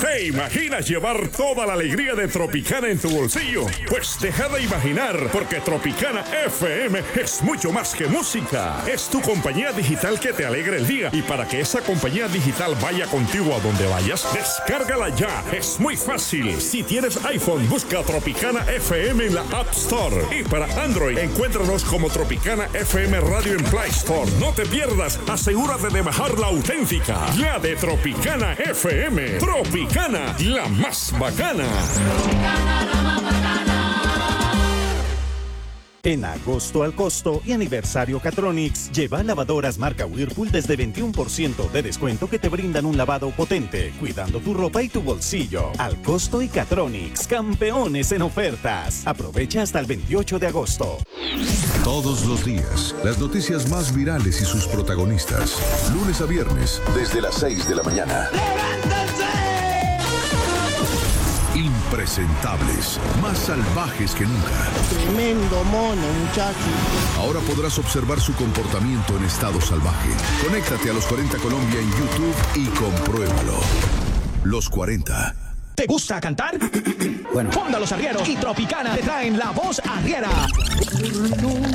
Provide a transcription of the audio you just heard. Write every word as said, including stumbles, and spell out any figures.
¿Te imaginas llevar toda la alegría de Tropicana en tu bolsillo? Pues deja de imaginar, porque Tropicana F M es mucho más que música. Es tu compañía digital que te alegra el día. Y para que esa compañía digital vaya contigo a donde vayas, descárgala ya. Es muy fácil. Si tienes iPhone, busca Tropicana F M en la App Store. Y para Android, encuéntranos como Tropicana F M Radio en Play Store. No te pierdas, asegúrate de bajar la auténtica, la de Tropicana F M. Tropicana, la más bacana. En agosto al costo y aniversario Catronics, lleva lavadoras marca Whirlpool desde veintiuno por ciento de descuento que te brindan un lavado potente, cuidando tu ropa y tu bolsillo. Al costo y Catronics, campeones en ofertas. Aprovecha hasta el veintiocho de agosto. Todos los días, las noticias más virales y sus protagonistas. Lunes a viernes, desde las seis de la mañana. Impresentables, más salvajes que nunca. Tremendo mono, muchacho. Ahora podrás observar su comportamiento en estado salvaje. Conéctate a Los cuarenta Colombia en YouTube y compruébalo. Los cuarenta. ¿Te gusta cantar? Bueno, Fonda los Arrieros y Tropicana te traen La Voz Arriera.